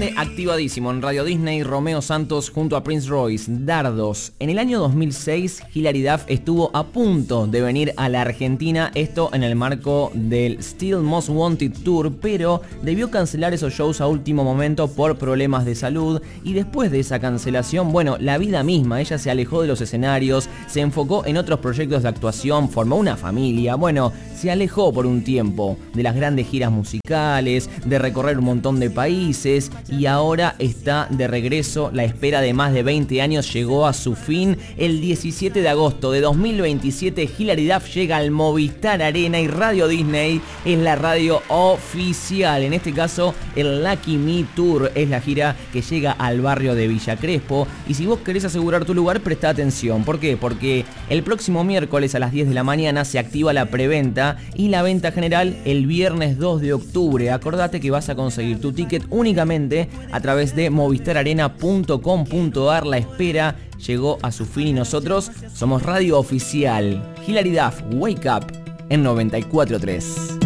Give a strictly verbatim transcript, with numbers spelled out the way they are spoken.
grande activadísimo en Radio Disney, Romeo Santos junto a Prince Royce, Dardos. En el año dos mil seis, Hilary Duff estuvo a punto de venir a la Argentina, esto en el marco del Still Most Wanted Tour, pero debió cancelar esos shows a último momento por problemas de salud, y después de esa cancelación, bueno, la vida misma, ella se alejó de los escenarios, se enfocó en otros proyectos de actuación, formó una familia, bueno, se alejó por un tiempo de las grandes giras musicales, de recorrer un montón de países, y ahora está de regreso. La espera de más de veinte años llegó a su fin. El diecisiete de agosto de dos mil veintisiete, Hilary Duff llega al Movistar Arena y Radio Disney es la radio oficial. En este caso, el Lucky Me Tour es la gira que llega al barrio de Villa Crespo. Y si vos querés asegurar tu lugar, presta atención. ¿Por qué? Porque el próximo miércoles a las diez de la mañana se activa la preventa y la venta general el viernes dos de octubre. Acordate que vas a conseguir tu ticket únicamente a través de movistar arena punto com punto ar. La espera llegó a su fin y nosotros somos radio oficial. Hilary Duff, Wake Up en noventa y cuatro punto tres.